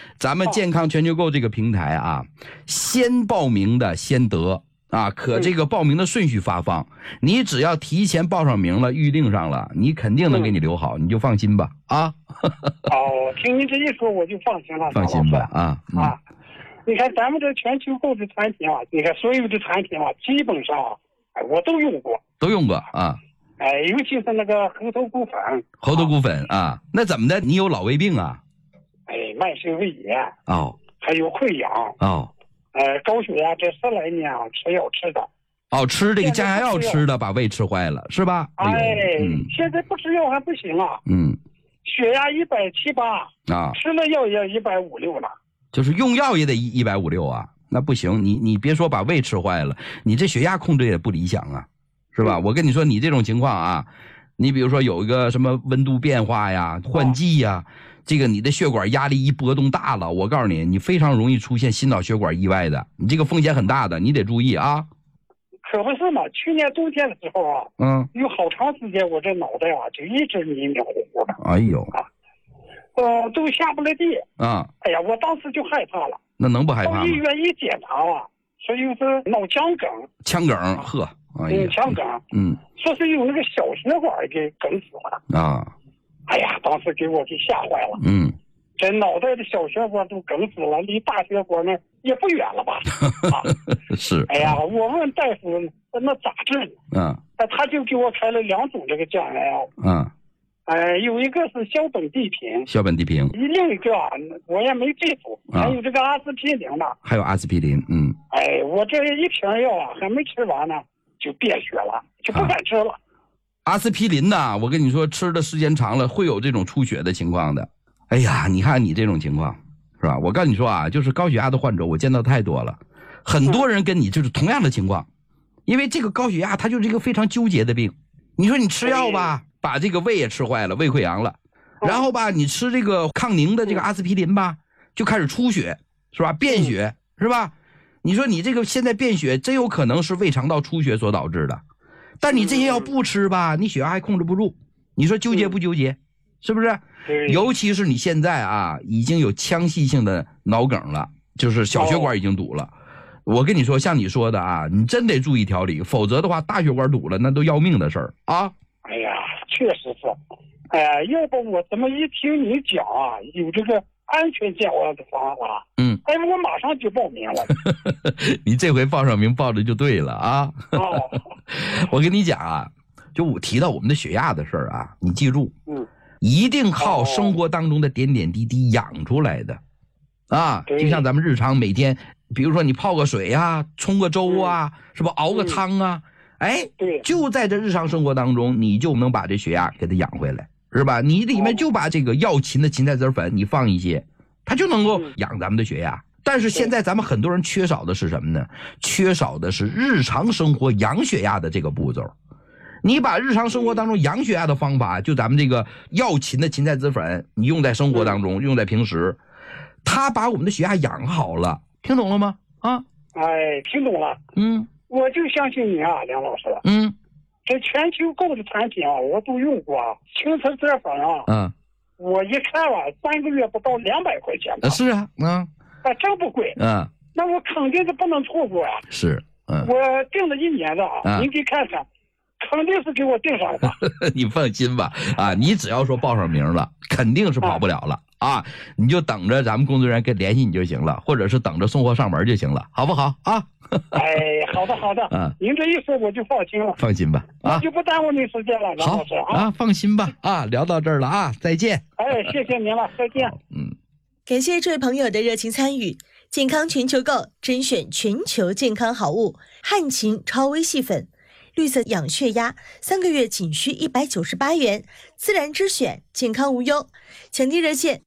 咱们健康全球购这个平台啊，先报名的先得啊，可这个报名的顺序发放，你只要提前报上名了，预定上了，你肯定能给你留好，你就放心吧啊。 哦，听您这一说我就放心了。 放心吧啊。 你看咱们这全球购的产品啊，你看所有的产品啊，基本上我都用过。 都用过啊。 尤其是那个猴头菇粉。 猴头菇粉啊，那怎么的？你有老胃病啊？ 慢性胃炎。 哦。 还有溃疡。 哦。 高血压这10来年吃药吃的。 哦，吃这个降压药吃的，把胃吃坏了是吧？ 现在不吃药还不行啊。血压170-180啊，吃了药也150-160了。就是用药也得150-160啊，那不行，你别说把胃吃坏了，你这血压控制也不理想啊，是吧？我跟你说，你这种情况啊，你比如说有一个什么温度变化呀、换季呀，这个你的血管压力一波动大了，我告诉你，你非常容易出现心脑血管意外的，你这个风险很大的，你得注意啊。 可不是嘛，去年冬天的时候啊，有好长时间我这脑袋就一直迷迷糊糊的。 哎呦都下不来地啊！ 哎呀，我当时就害怕了。 那能不害怕吗？ 到医院一检查说又是脑腔梗。 腔梗，呵， 腔梗，说是有那个小血管给梗死了啊！哎呀，当时给我给吓坏了。这脑袋的小血管都梗死了，离大血管呢也不远了吧？ 是。 哎呀，我问大夫那咋治呢？他就给我开了2种这个降压药。有一个是硝苯地平，另一个我也没记住，还有这个阿司匹林呢。 还有阿司匹林， 我这一瓶药还没吃完呢，就变血了，就不敢吃了。 阿司匹林呢，我跟你说，吃的时间长了会有这种出血的情况的。哎呀，你看你这种情况，是吧？我告诉你说啊，就是高血压的患者，我见到太多了，很多人跟你就是同样的情况，因为这个高血压它就是一个非常纠结的病。你说你吃药吧，把这个胃也吃坏了，胃溃疡了，然后吧，你吃这个抗凝的这个阿司匹林吧，就开始出血，是吧？便血，是吧？你说你这个现在便血真有可能是胃肠道出血所导致的，但你这些药不吃吧，你血压还控制不住，你说纠结不纠结？是不是？尤其是你现在啊，已经有腔隙性的脑梗了，就是小血管已经堵了。我跟你说，像你说的啊，你真得注意调理，否则的话，大血管堵了，那都要命的事儿啊！ 哎呀，确实是。要不我怎么一听你讲有这个安全降压的方法，我马上就报名了。 你这回报上名报的就对了啊！我跟你讲啊，就我提到我们的血压的事儿啊，你记住，一定靠生活当中的点点滴滴养出来的啊！就像咱们日常每天，比如说你泡个水啊，冲个粥啊，是吧？熬个汤啊，就在这日常生活当中，你就能把这血压给它养回来，是吧？你里面就把这个药芹的芹菜籽粉你放一些，它就能够养咱们的血压。但是现在咱们很多人缺少的是什么呢？缺少的是日常生活养血压的这个步骤。你把日常生活当中养血压的方法，就咱们这个药芹的芹菜籽粉，你用在生活当中，用在平时，它把我们的血压养好了，听懂了吗？ 听懂了。我就相信你啊，梁老师。这全球购的产品我都用过，芹菜籽粉我一看3个月不到200块钱吧。 是啊， 真不贵。那我肯定是不能错过呀。 是， 我订了1年的您给看看。肯定是给我订上了。 你放心吧，你只要说报上名了，肯定是跑不了了啊！你就等着咱们工作人员跟联系你就行了，或者是等着送货上门就行了，好不好啊？ 好的好的，您这一说我就放心了。 放心吧， 我就不耽误您时间了，梁老师放心吧，聊到这儿了再见。 谢谢您了，再见。 感谢这位朋友的热情参与。健康全球购甄选全球健康好物，汉芹超微细粉。绿色养血压3个月仅需198元，自然之选，健康无忧。抢订热线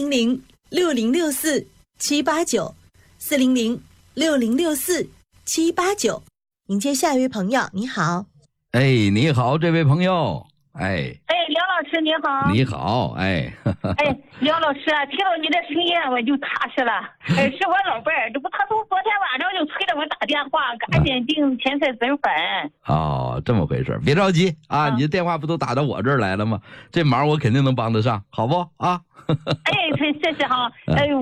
400-6064-789，400-6064-789。迎接下一位朋友，你好。 你好，这位朋友。 梁老师你好。 你好， 梁老师听到你的声音我就踏实了。是我老伴儿，这不他从昨天晚上就催着我打电话，赶紧订芹菜籽粉。 这么回事，别着急你的电话不都打到我这儿来了吗？这忙我肯定能帮得上，好不？ 谢谢哈。